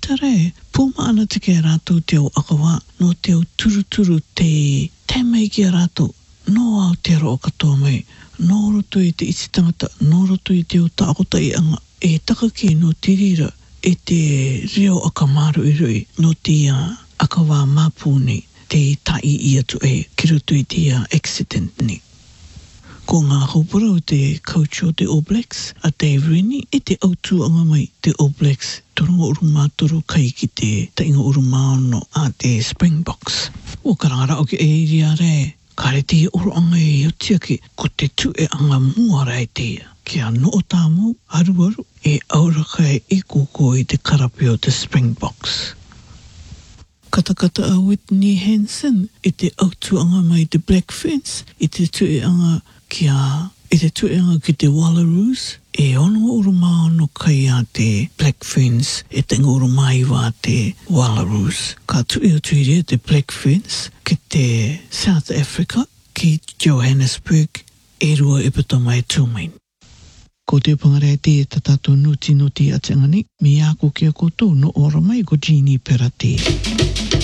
tare, puma ana te ke rātou te au akawa, no te au turuturu te mai ki a rātou, no au te roa katoa mai, no roto i te iti tangata, no roto i te o tākota i anga, e taka ki no tirira, e te reo akamaru i rui, no te akawa māpūni, te tai i atu ki roto i te accident ni. Ko ngā haupura o te coach o te All Blacks, a Dave Rennie, e te autuanga mai te All Blacks, torongo uru mātoro kai ki te tainga uru māono a te Springboks. O karangara o ki e iria re, kare te oro anga e iutiaki, ko te tu e anga mua rai te kia no o tāmu, aru e auraka e koko i te karapi o te Springboks. Katakata a Whitney Hansen, i te autuanga mai te Black Ferns, i te tu e anga ki te Wallaroos, e ono uru māono kai a te Black Ferns, e tenga uru mai wā te Wallaroos. Ka tui o tuiria te Black Ferns, ki te South Africa, ki Johannesburg, e rua e pata mai tūmain. Ko te pangare te tatato nuti a te angani, mi ako kia koto no ora mai ko Jeannie Perate.